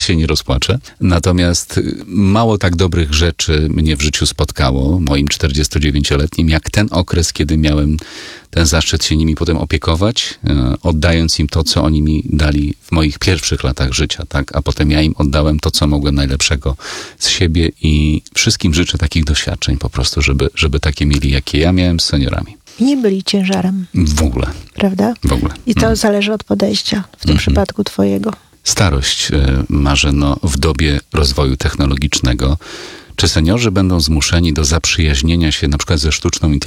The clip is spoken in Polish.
się nie rozpłaczę. Natomiast mało tak dobrych rzeczy mnie w życiu spotkało, moim 49-letnim, jak ten okres, kiedy miałem ten zaszczyt się nimi potem opiekować, oddając im to, co oni mi dali w moich pierwszych latach życia, tak? A potem ja im oddałem to, co mogłem najlepszego z siebie i wszystkim życzę takich doświadczeń po prostu, żeby takie mieli, jakie ja miałem z seniorami. I nie byli ciężarem. W ogóle. Prawda? W ogóle. I to zależy od podejścia, w tym przypadku twojego. Starość, Marzeno, w dobie rozwoju technologicznego. Czy seniorzy będą zmuszeni do zaprzyjaźnienia się na przykład ze sztuczną inteligencją?